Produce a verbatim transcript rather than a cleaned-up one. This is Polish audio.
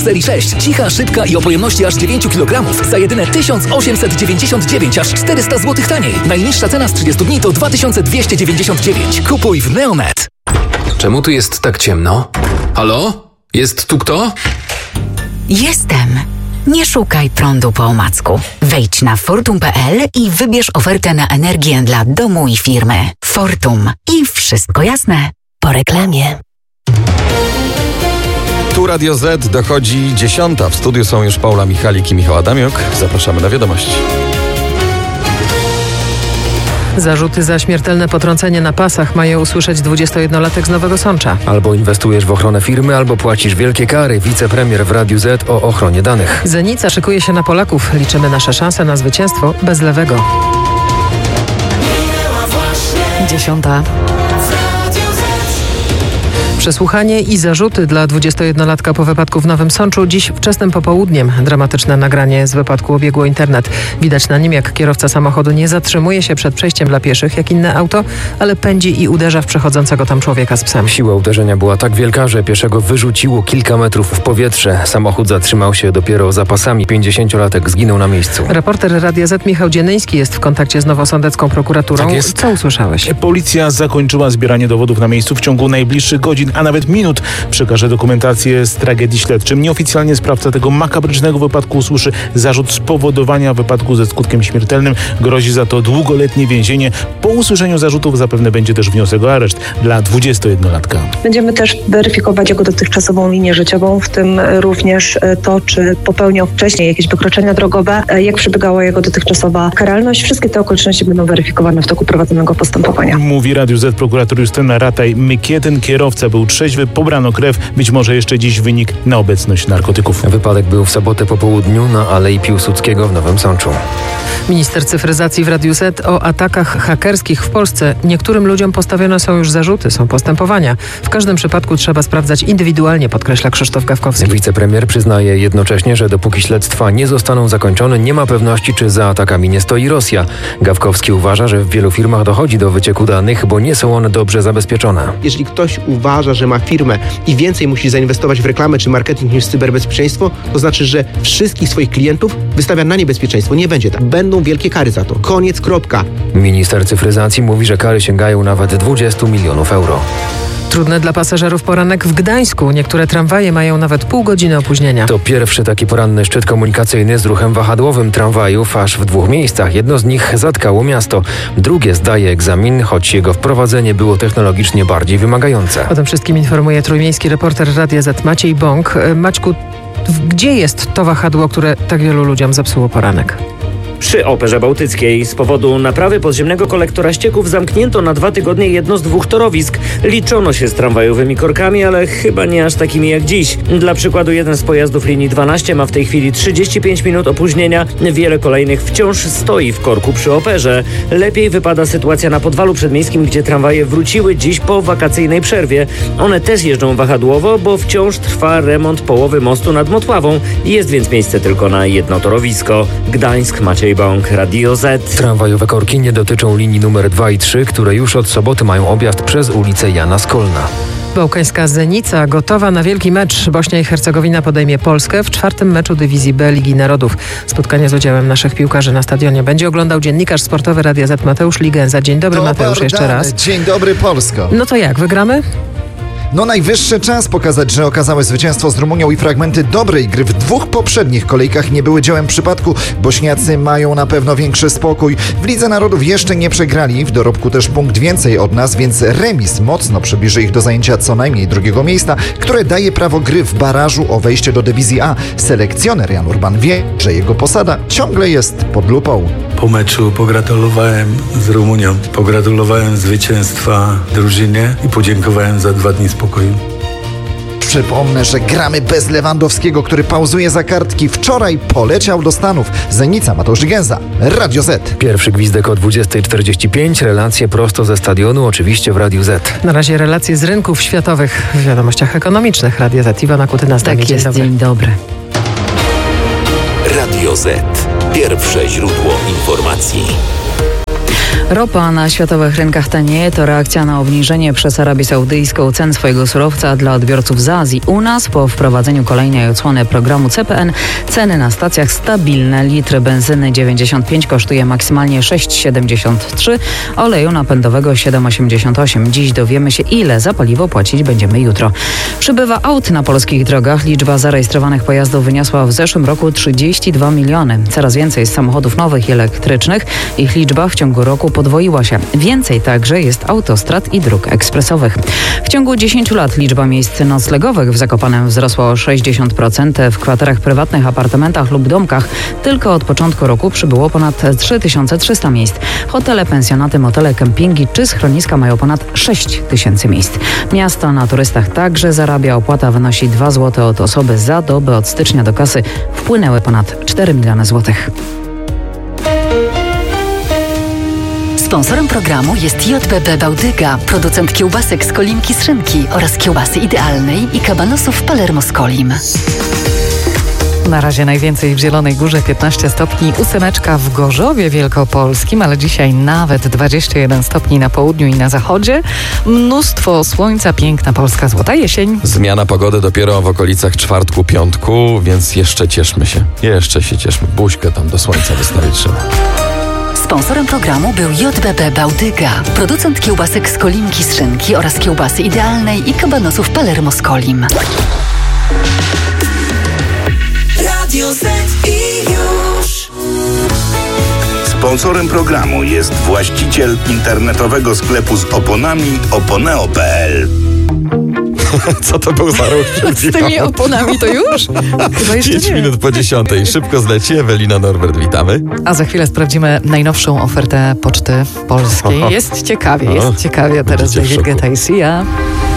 serii sześć. Cicha, szybka i o pojemności aż dziewięć kilogramów za jedyne tysiąc osiemset dziewięćdziesiąt dziewięć, aż czterysta złotych taniej. Najniższa cena z trzydziestu dni to dwa tysiące dwieście dziewięćdziesiąt dziewięć. Kupuj w Neonet. Czemu tu jest tak ciemno? Halo? Jest tu kto? Jestem. Nie szukaj prądu po omacku. Wejdź na fortum kropka p l i wybierz ofertę na energię dla domu i firmy. Fortum. I wszystko jasne. Po reklamie. Tu Radio Z, dochodzi dziesiąta. W studiu są już Paula Michalik i Michał Adamiuk. Zapraszamy na wiadomości. Zarzuty za śmiertelne potrącenie na pasach ma je usłyszeć dwudziestojednolatek z Nowego Sącza. Albo inwestujesz w ochronę firmy, albo płacisz wielkie kary. Wicepremier w Radiu Z o ochronie danych. Zenica szykuje się na Polaków. Liczymy nasze szanse na zwycięstwo bez lewego. Dziesiąta. Przesłuchanie i zarzuty dla dwudziestojednolatka po wypadku w Nowym Sączu dziś wczesnym popołudniem. Dramatyczne nagranie z wypadku obiegło internet. Widać na nim, jak kierowca samochodu nie zatrzymuje się przed przejściem dla pieszych, jak inne auto, ale pędzi i uderza w przechodzącego tam człowieka z psem. Siła uderzenia była tak wielka, że pieszego wyrzuciło kilka metrów w powietrze. Samochód zatrzymał się dopiero za pasami. pięćdziesięciolatek zginął na miejscu. Reporter Radia Z Michał Dziennyński jest w kontakcie z nowosądecką prokuraturą. Tak jest. Co usłyszałeś? Policja zakończyła zbieranie dowodów na miejscu w ciągu najbliższych godzin, a nawet minut. Przekaże dokumentację z tragedii śledczym. Nieoficjalnie sprawca tego makabrycznego wypadku usłyszy zarzut spowodowania wypadku ze skutkiem śmiertelnym. Grozi za to długoletnie więzienie. Po usłyszeniu zarzutów zapewne będzie też wniosek o areszt dla dwudziestojednolatka. Będziemy też weryfikować jego dotychczasową linię życiową, w tym również to, czy popełniał wcześniej jakieś wykroczenia drogowe, jak przebiegała jego dotychczasowa karalność. Wszystkie te okoliczności będą weryfikowane w toku prowadzonego postępowania. Mówi Radiu Z prokurator Justyna Rataj-Mykietyn. Kierowca był trzeźwy, pobrano krew, być może jeszcze dziś wynik na obecność narkotyków. Wypadek był w sobotę po południu na Alei Piłsudskiego w Nowym Sączu. Minister cyfryzacji w Radiu Z o atakach hakerskich w Polsce. Niektórym ludziom postawione są już zarzuty, są postępowania. W każdym przypadku trzeba sprawdzać indywidualnie, podkreśla Krzysztof Gawkowski. Wicepremier przyznaje jednocześnie, że dopóki śledztwa nie zostaną zakończone, nie ma pewności, czy za atakami nie stoi Rosja. Gawkowski uważa, że w wielu firmach dochodzi do wycieku danych, bo nie są one dobrze zabezpieczone. Jeżeli ktoś uważa, że ma firmę i więcej musi zainwestować w reklamę czy marketing niż w cyberbezpieczeństwo, to znaczy, że wszystkich swoich klientów wystawia na niebezpieczeństwo. Nie będzie tak. Będą wielkie kary za to. Koniec, kropka. Minister cyfryzacji mówi, że kary sięgają nawet dwudziestu milionów euro. Trudny dla pasażerów poranek w Gdańsku. Niektóre tramwaje mają nawet pół godziny opóźnienia. To pierwszy taki poranny szczyt komunikacyjny z ruchem wahadłowym tramwajów aż w dwóch miejscach. Jedno z nich zatkało miasto. Drugie zdaje egzamin, choć jego wprowadzenie było technologicznie bardziej wymagające. O tym wszystkim informuje trójmiejski reporter Radia Z Maciej Bąk. Maćku, gdzie jest to wahadło, które tak wielu ludziom zepsuło poranek? Przy Operze Bałtyckiej. Z powodu naprawy podziemnego kolektora ścieków zamknięto na dwa tygodnie jedno z dwóch torowisk. Liczono się z tramwajowymi korkami, ale chyba nie aż takimi jak dziś. Dla przykładu jeden z pojazdów linii dwanaście ma w tej chwili trzydzieści pięć minut opóźnienia. Wiele kolejnych wciąż stoi w korku przy Operze. Lepiej wypada sytuacja na Podwalu Przedmiejskim, gdzie tramwaje wróciły dziś po wakacyjnej przerwie. One też jeżdżą wahadłowo, bo wciąż trwa remont połowy mostu nad Motławą. Jest więc miejsce tylko na jedno torowisko. Gdańsk, Maciej Bąk, Radio Z. Tramwajowe korki nie dotyczą linii numer dwa i trzy, które już od soboty mają objazd przez ulicę Jana Skolna. Bałkańska Zenica gotowa na wielki mecz. Bośnia i Hercegowina podejmie Polskę w czwartym meczu dywizji B Ligi Narodów. Spotkanie z udziałem naszych piłkarzy na stadionie będzie oglądał dziennikarz sportowy Radia Z Mateusz Ligenza. Dzień dobry, Dobry Mateusz, jeszcze raz. Dzień dobry, Polsko. No to jak, wygramy? No najwyższy czas pokazać, że okazałe zwycięstwo z Rumunią i fragmenty dobrej gry w dwóch poprzednich kolejkach nie były dziełem przypadku. Bośniacy mają na pewno większy spokój. W Lidze Narodów jeszcze nie przegrali, w dorobku też punkt więcej od nas, więc remis mocno przybliży ich do zajęcia co najmniej drugiego miejsca, które daje prawo gry w barażu o wejście do dywizji A. Selekcjoner Jan Urban wie, że jego posada ciągle jest pod lupą. Po meczu pogratulowałem z Rumunią, pogratulowałem zwycięstwa drużynie i podziękowałem za dwa dni spokoju. Przypomnę, że gramy bez Lewandowskiego, który pauzuje za kartki. Wczoraj poleciał do Stanów. Zenica, Mateusz Gęza, Radio Z. Pierwszy gwizdek o dwudziesta czterdzieści pięć. Relacje prosto ze stadionu, oczywiście w Radiu Z. Na razie relacje z rynków światowych w wiadomościach ekonomicznych. Radio Z. Iwona Kutyna z nami. Tak jest, dzień dobry. Radio Z. Pierwsze źródło informacji. Ropa na światowych rynkach tanieje. To reakcja na obniżenie przez Arabię Saudyjską cen swojego surowca dla odbiorców z Azji. U nas po wprowadzeniu kolejnej odsłony programu C P N ceny na stacjach stabilne. Litr benzyny dziewięćdziesiąt pięć kosztuje maksymalnie sześć siedemdziesiąt trzy, oleju napędowego siedem osiemdziesiąt osiem. Dziś dowiemy się, ile za paliwo płacić będziemy jutro. Przybywa aut na polskich drogach. Liczba zarejestrowanych pojazdów wyniosła w zeszłym roku trzydzieści dwa miliony. Coraz więcej jest samochodów nowych i elektrycznych. Ich liczba w ciągu roku podwoiła się. Więcej także jest autostrad i dróg ekspresowych. W ciągu dziesięciu lat liczba miejsc noclegowych w Zakopanem wzrosła o sześćdziesiąt procent. W kwaterach prywatnych, apartamentach lub domkach tylko od początku roku przybyło ponad trzy tysiące trzysta miejsc. Hotele, pensjonaty, motele, kempingi czy schroniska mają ponad sześć tysięcy miejsc. Miasto na turystach także zarabia. Opłata wynosi dwa złote od osoby za dobę. Od stycznia do kasy wpłynęły ponad cztery miliony złotych. Sponsorem programu jest J B B Bałtyka, producent kiełbasek z Kolimki z szynki oraz kiełbasy idealnej i kabanosów Palermo z Kolim. Na razie najwięcej w Zielonej Górze, piętnaście stopni, ósemeczka w Gorzowie Wielkopolskim, ale dzisiaj nawet dwadzieścia jeden stopni na południu i na zachodzie. Mnóstwo słońca, piękna polska złota jesień. Zmiana pogody dopiero w okolicach czwartku, piątku, więc jeszcze cieszmy się. Jeszcze się cieszmy. Buźkę tam do słońca wystawić trzeba. Sponsorem programu był J B B Bałtyka, producent kiełbasek z Kolimki z szynki oraz kiełbasy idealnej i kabanosów Palermo z Kolim. Radio Z i już. Sponsorem programu jest właściciel internetowego sklepu z oponami oponeo kropka p l. Co to był za ruch? Z tymi oponami to już? Chyba jeszcze Pięć nie. minut po dziesiątej. Szybko zleci. Ewelina, Norbert, witamy. A za chwilę sprawdzimy najnowszą ofertę Poczty Polskiej. Jest ciekawie, jest ciekawie. Teraz Będziecie w David szoku. Guetta i Sia.